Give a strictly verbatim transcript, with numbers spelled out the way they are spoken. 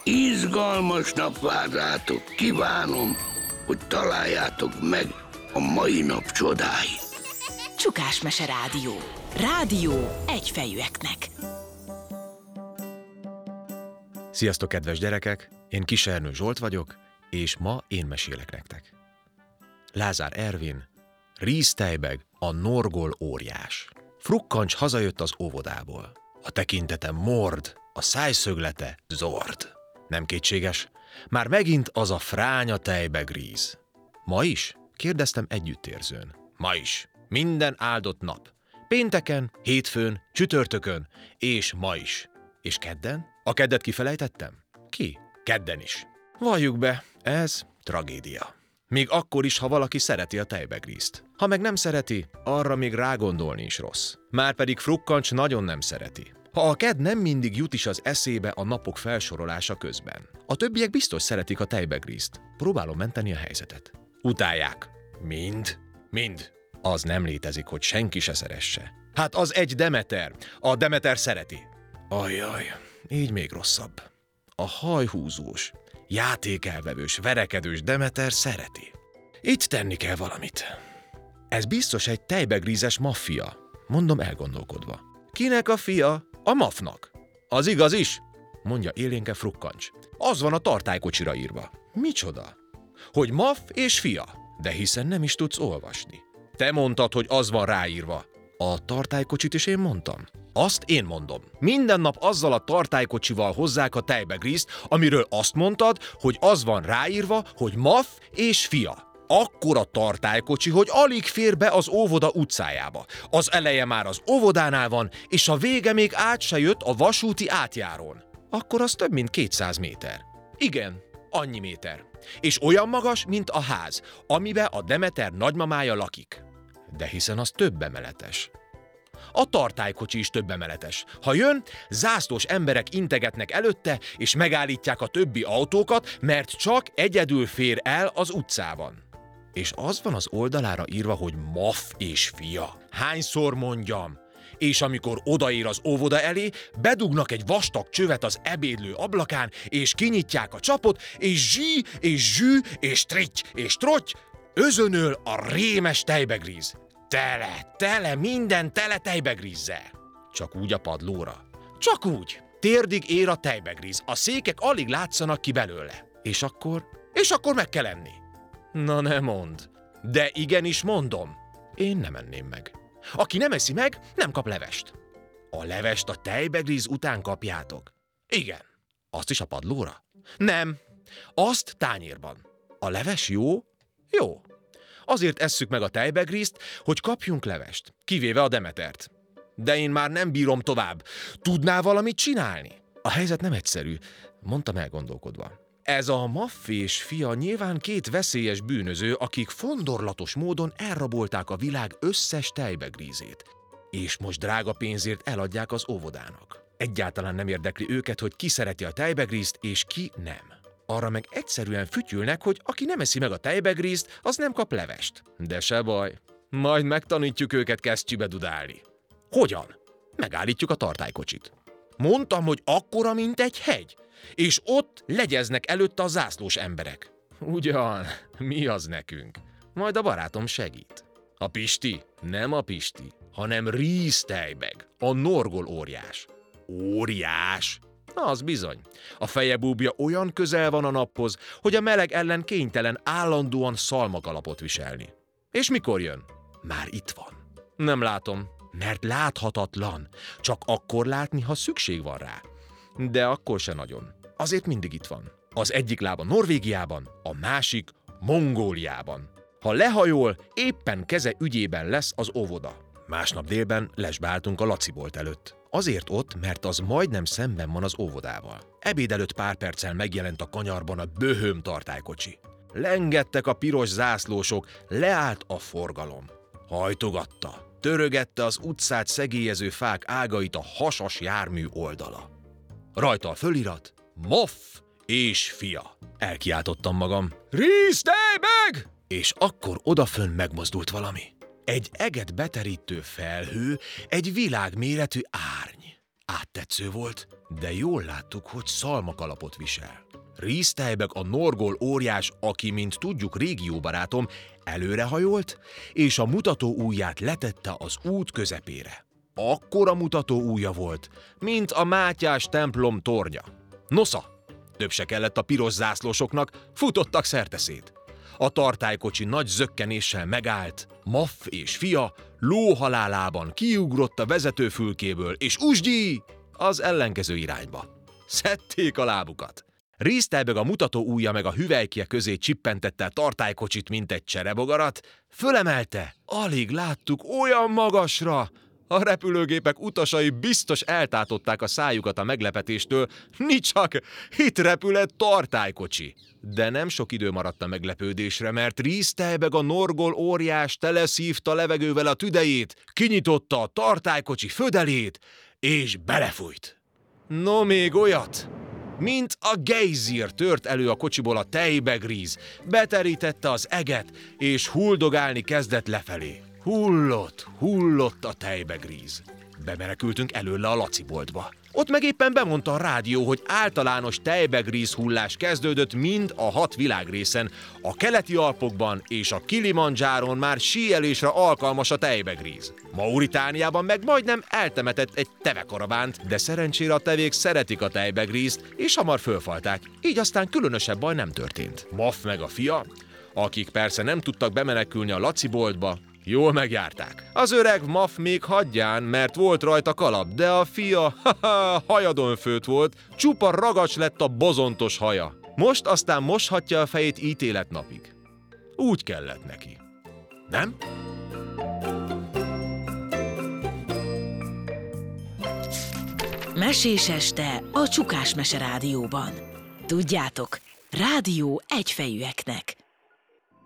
Izgalmas nap vár rátok, kívánom, hogy találjátok meg a mai nap csodái. Csukás Mese Rádió. Rádió egyfejűeknek. Sziasztok, kedves gyerekek! Én Kis Ernő Zsolt vagyok, és ma én mesélek nektek. Lázár Ervin, Ríztejbeg, a norgol óriás. Frukkancs hazajött az óvodából. A tekintete mord, a szájszöglete zord. Nem kétséges, már megint az a fránya tejbegríz. Ma is? Kérdeztem együttérzőn. Ma is. Minden áldott nap. Pénteken, hétfőn, csütörtökön, és ma is. És kedden? A keddet kifelejtettem? Ki? Kedden is. Valljuk be, ez tragédia. Még akkor is, ha valaki szereti a tejbegrízt. Ha meg nem szereti, arra még rágondolni is rossz. Márpedig Frukkancs nagyon nem szereti. Ha a kedd nem mindig jut is az eszébe a napok felsorolása közben. A többiek biztos szeretik a tejbegrízt. Próbálom menteni a helyzetet. Utálják. Mind? Mind. Az nem létezik, hogy senki se szeresse. Hát az egy Demeter. A Demeter szereti. Ajjaj, így még rosszabb. A hajhúzós, játékelvevős, verekedős Demeter szereti. Itt tenni kell valamit. Ez biztos egy tejbegrízes maffia, mondom elgondolkodva. Kinek a fia? A mafnak. Az igaz is, mondja élénke Frukkancs. Az van a tartálykocsira írva. Micsoda? Hogy maff és fia, de hiszen nem is tudsz olvasni. Te mondtad, hogy az van ráírva. A tartálykocsit is én mondtam. Azt én mondom. Minden nap azzal a tartálykocsival hozzák a tejbegrízt, amiről azt mondtad, hogy az van ráírva, hogy maff és fia. Akkora tartálykocsi, hogy alig fér be az óvoda utcájába. Az eleje már az óvodánál van, és a vége még át se jött a vasúti átjárón. Akkor az több mint kétszáz méter. Igen, annyi méter. És olyan magas, mint a ház, amiben a Demeter nagymamája lakik. De hiszen az több emeletes. A tartálykocsi is több emeletes. Ha jön, zászlós emberek integetnek előtte, és megállítják a többi autókat, mert csak egyedül fér el az utcában. És az van az oldalára írva, hogy maff és fia. Hányszor mondjam? És amikor odaér az óvoda elé, bedugnak egy vastag csövet az ebédlő ablakán, és kinyitják a csapot, és zsí, és zsű, és tritty, és trotty, özönöl a rémes tejbegríz. Tele, tele, minden tele tejbegrízzel. Csak úgy a padlóra. Csak úgy. Térdig ér a tejbegríz, a székek alig látszanak ki belőle. És akkor? És akkor meg kell enni. Na ne mondd. De igenis mondom. Én nem enném meg. Aki nem eszi meg, nem kap levest. A levest a tejbegríz után kapjátok. Igen. Azt is a padlóra? Nem. Azt tányérban. A leves jó? Jó. Azért esszük meg a tejbegrízt, hogy kapjunk levest, kivéve a Demetert. De én már nem bírom tovább. Tudnál valamit csinálni? A helyzet nem egyszerű, mondtam elgondolkodva. Ez a maff és fia nyilván két veszélyes bűnöző, akik fondorlatos módon elrabolták a világ összes tejbegrízét. És most drága pénzért eladják az óvodának. Egyáltalán nem érdekli őket, hogy ki szereti a tejbegrízt és ki nem. Arra meg egyszerűen fütyülnek, hogy aki nem eszi meg a tejbegrízt, az nem kap levest. De se baj, majd megtanítjuk őket kesztyűbe dudálni. Hogyan? Megállítjuk a tartálykocsit. Mondtam, hogy akkora, mint egy hegy, és ott legyeznek előtte a zászlós emberek. Ugyan, mi az nekünk? Majd a barátom segít. A Pisti? Nem a Pisti, hanem Ríztejbeg, a norgol óriás. Óriás? Az bizony. A feje búbja olyan közel van a naphoz, hogy a meleg ellen kénytelen állandóan szalmakalapot viselni. És mikor jön? Már itt van. Nem látom, mert láthatatlan. Csak akkor látni, ha szükség van rá. De akkor se nagyon. Azért mindig itt van. Az egyik lába Norvégiában, a másik Mongóliában. Ha lehajol, éppen keze ügyében lesz az óvoda. Másnap délben lesbe álltunk a Laci bolt előtt. Azért ott, mert az majdnem szemben van az óvodával. Ebéd előtt pár perccel megjelent a kanyarban a böhöm tartálykocsi. Lengettek a piros zászlósok, leállt a forgalom. Hajtogatta, törögette az utcát szegélyező fák ágait a hasas jármű oldala. Rajta a fölirat, maff és fia. Elkiáltottam magam. Ríztejbeg! És akkor odafönn megmozdult valami. Egy eget beterítő felhő, egy világméretű árny. Áttetsző volt, de jól láttuk, hogy szalmakalapot visel. Ríztejbeg a norgol óriás, aki, mint tudjuk, régióbarátom, előrehajolt, és a mutató ujját letette az út közepére. Akkora mutató ujja volt, mint a Mátyás templom tornya. Nosza! Több se kellett a piros zászlósoknak, futottak szerteszét. A tartálykocsi nagy zökkenéssel megállt, Maff és fia lóhalálában kiugrott a vezetőfülkéből, és usgyi! Az ellenkező irányba. Szedték a lábukat. Ríztejbeg a mutató ujja meg a hüvelykje közé csippentette a tartálykocsit, mint egy cserebogarat, fölemelte, alig láttuk, olyan magasra. A repülőgépek utasai biztos eltátották a szájukat a meglepetéstől, nicsak, itt repül egy tartálykocsi. De nem sok idő maradt a meglepődésre, mert Ríztejbeg a norgol óriás teleszívta levegővel a tüdejét, kinyitotta a tartálykocsi födelét, és belefújt. No még olyat! Mint a gejzír tört elő a kocsiból a tejbegríz, beterítette az eget, és huldogálni kezdett lefelé. Hullott, hullott a tejbegríz. Bemenekültünk előle a Laci boltba. Ott meg éppen bemondta a rádió, hogy általános tejbegríz hullás kezdődött mind a hat világrészen, a keleti Alpokban és a Kilimandzsáron már síelésre alkalmas a tejbegríz. Mauritániában meg majdnem eltemetett egy tevekarabánt, de szerencsére a tevék szeretik a tejbegrízt, és hamar fölfalták, így aztán különösebb baj nem történt. Maff meg a fia, akik persze nem tudtak bemenekülni a Laci boltba, jól megjárták. Az öreg Maff még hagyján, mert volt rajta kalap, de a fia, haha, hajadon főtt volt, csupa ragacs lett a bozontos haja. Most aztán moshatja a fejét ítéletnapig. Úgy kellett neki. Nem? Mesés este a Csukás Mese Rádióban. Tudjátok, rádió egyfejűeknek.